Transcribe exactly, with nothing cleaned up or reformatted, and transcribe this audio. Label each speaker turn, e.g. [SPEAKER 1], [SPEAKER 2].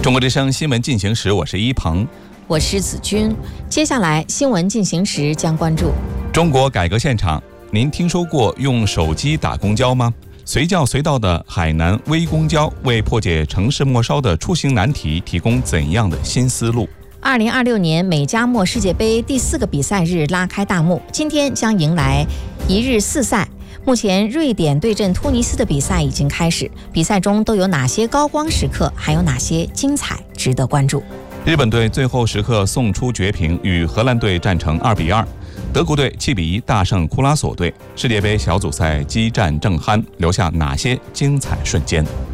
[SPEAKER 1] 中国之声新闻进行时，我是一鹏，
[SPEAKER 2] 我是子君。接下来新闻进行时将关注
[SPEAKER 1] 中国改革现场。您听说过用手机打公交吗？随叫随到的海南微公交为破解城市末梢的出行难题提供怎样的新思路？
[SPEAKER 2] 二零二六年美加墨世界杯第四个比赛日拉开大幕，今天将迎来一日四赛。目前瑞典对阵突尼斯的比赛已经开始，比赛中都有哪些高光时刻，还有哪些精彩值得关注？
[SPEAKER 1] 日本队最后时刻送出绝平，与荷兰队战成二比二。德国队七比一大胜库拉索队。世界杯小组赛激战正酣，留下哪些精彩瞬间？